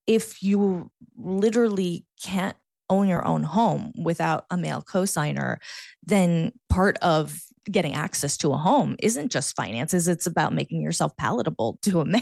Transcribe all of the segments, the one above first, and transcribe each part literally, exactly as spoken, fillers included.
if you literally can't own your own home without a male cosigner, then part of getting access to a home isn't just finances. It's about making yourself palatable to a man.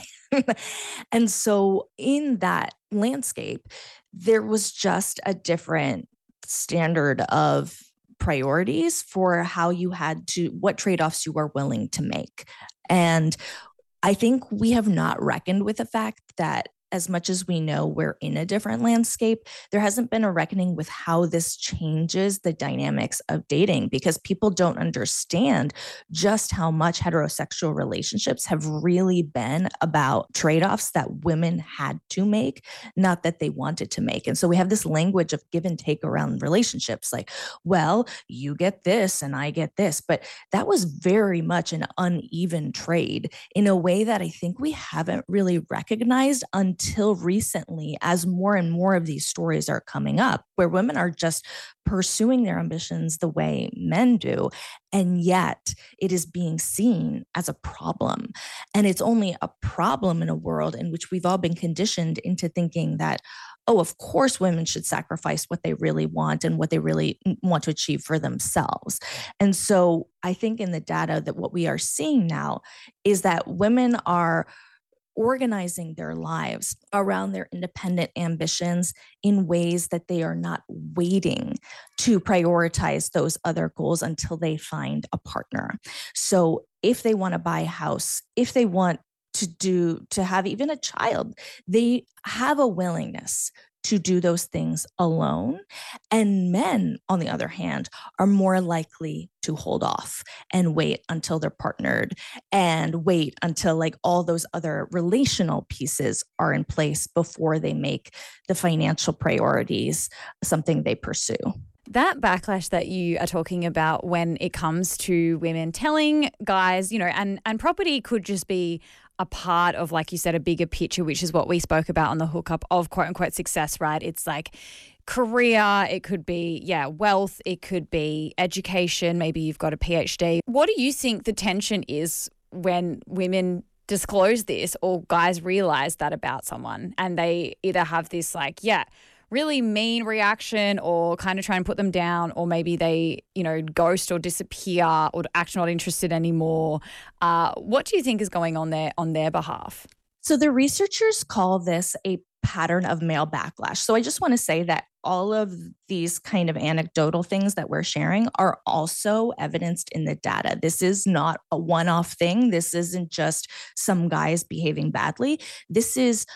And so in that landscape, there was just a different standard of priorities for how you had to, what trade-offs you were willing to make. And I think we have not reckoned with the fact that as much as we know we're in a different landscape, there hasn't been a reckoning with how this changes the dynamics of dating, because people don't understand just how much heterosexual relationships have really been about trade-offs that women had to make, not that they wanted to make. And so we have this language of give and take around relationships, like, well, you get this and I get this. But that was very much an uneven trade in a way that I think we haven't really recognized until until recently, as more and more of these stories are coming up, where women are just pursuing their ambitions the way men do. And yet it is being seen as a problem. And it's only a problem in a world in which we've all been conditioned into thinking that, oh, of course, women should sacrifice what they really want and what they really want to achieve for themselves. And so I think in the data that what we are seeing now is that women are organizing their lives around their independent ambitions in ways that they are not waiting to prioritize those other goals until they find a partner. So if they want to buy a house, if they want to do, to have even a child, they have a willingness to do those things alone. And men, on the other hand, are more likely to hold off and wait until they're partnered and wait until like all those other relational pieces are in place before they make the financial priorities something they pursue. That backlash that you are talking about when it comes to women telling guys, you know, and, and property could just be a part of, like you said, a bigger picture, which is what we spoke about on the hookup of quote unquote success, right? It's like career, it could be, yeah, wealth, it could be education, maybe you've got a P H D. What do you think the tension is when women disclose this or guys realize that about someone and they either have this like, yeah, really mean reaction or kind of try and put them down, or maybe they, you know, ghost or disappear or act not interested anymore. Uh, what do you think is going on there on their behalf? So the researchers call this a pattern of male backlash. So I just want to say that all of these kind of anecdotal things that we're sharing are also evidenced in the data. This is not a one-off thing. This isn't just some guys behaving badly. This is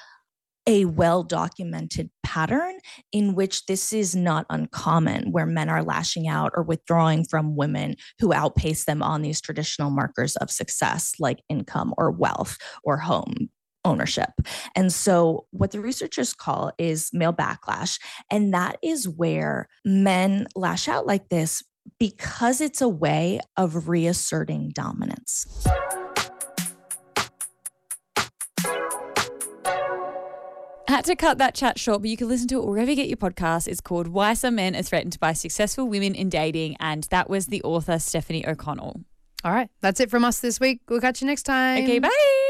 a well-documented pattern in which this is not uncommon, where men are lashing out or withdrawing from women who outpace them on these traditional markers of success, like income or wealth or home ownership. And so what the researchers call is male backlash. And that is where men lash out like this because it's a way of reasserting dominance. I had to cut that chat short, but you can listen to it wherever you get your podcast. It's called Why Some Men Are Threatened by Successful Women in Dating, and that was the author Stephanie O'Connell. All right, that's it from us this week. We'll catch you next time. Okay, bye.